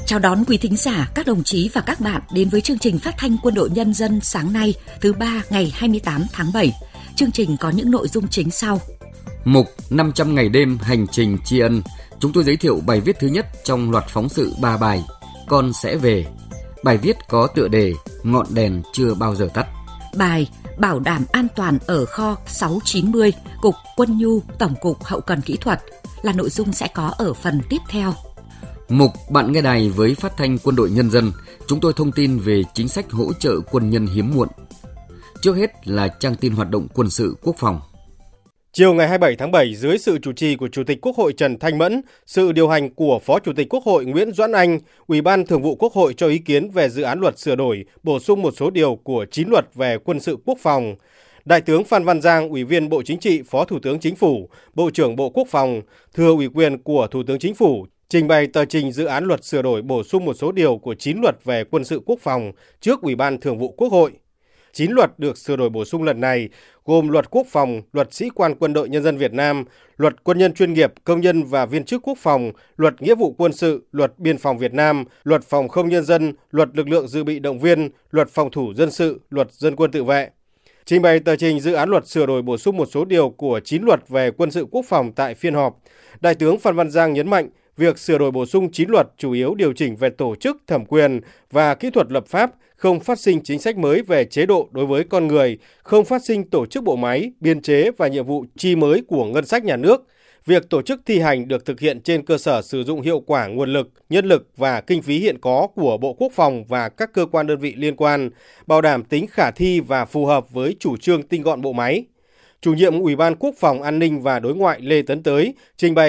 Chào đón quý thính giả, các đồng chí và các bạn đến với chương trình phát thanh Quân đội Nhân dân sáng nay, thứ ba ngày 28 tháng 7. Chương trình có những nội dung chính sau. Mục 500 ngày đêm hành trình tri ân, chúng tôi giới thiệu bài viết thứ nhất trong loạt phóng sự 3 bài, Con sẽ về. Bài viết có tựa đề Ngọn đèn chưa bao giờ tắt. Bài Bảo đảm an toàn ở kho 690, Cục Quân nhu, Tổng cục Hậu cần Kỹ thuật là nội dung sẽ có ở phần tiếp theo. Mục Bạn nghe đài với phát thanh Quân đội Nhân dân, chúng tôi thông tin về chính sách hỗ trợ quân nhân hiếm muộn. Trước hết là trang tin hoạt động quân sự quốc phòng. Chiều ngày 27 tháng 7, dưới sự chủ trì của Chủ tịch Quốc hội Trần Thanh Mẫn, sự điều hành của Phó Chủ tịch Quốc hội Nguyễn Doãn Anh, Ủy ban Thường vụ Quốc hội cho ý kiến về dự án luật sửa đổi, bổ sung một số điều của 9 luật về quân sự quốc phòng. Đại tướng Phan Văn Giang, Ủy viên Bộ Chính trị, Phó Thủ tướng Chính phủ, Bộ trưởng Bộ Quốc phòng, thừa ủy quyền của Thủ tướng Chính phủ, trình bày tờ trình dự án luật sửa đổi bổ sung một số điều của 9 luật về quân sự quốc phòng trước Ủy ban Thường vụ Quốc hội. 9 luật được sửa đổi bổ sung lần này gồm Luật Quốc phòng, Luật Sĩ quan Quân đội Nhân dân Việt Nam, Luật Quân nhân chuyên nghiệp, công nhân và viên chức quốc phòng, Luật Nghĩa vụ quân sự, Luật Biên phòng Việt Nam, Luật Phòng không nhân dân, Luật Lực lượng dự bị động viên, Luật Phòng thủ dân sự, Luật Dân quân tự vệ. Trình bày tờ trình dự án luật sửa đổi bổ sung một số điều của 9 luật về quân sự quốc phòng tại phiên họp, Đại tướng Phan Văn Giang nhấn mạnh việc sửa đổi bổ sung 9 luật chủ yếu điều chỉnh về tổ chức, thẩm quyền và kỹ thuật lập pháp, không phát sinh chính sách mới về chế độ đối với con người, không phát sinh tổ chức bộ máy, biên chế và nhiệm vụ chi mới của ngân sách nhà nước. Việc tổ chức thi hành được thực hiện trên cơ sở sử dụng hiệu quả nguồn lực, nhân lực và kinh phí hiện có của Bộ Quốc phòng và các cơ quan đơn vị liên quan, bảo đảm tính khả thi và phù hợp với chủ trương tinh gọn bộ máy. Chủ nhiệm Ủy ban Quốc phòng An ninh và Đối ngoại Lê Tấn Tới trình bày